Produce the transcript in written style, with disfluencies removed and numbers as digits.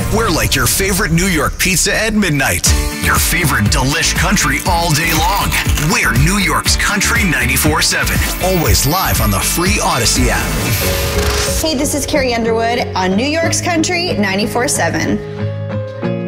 We're like your favorite New York pizza at midnight. Your favorite delish country all day long. We're New York's Country 94.7. Always live on the free Odyssey app. Hey, this is Carrie Underwood on New York's Country 94.7.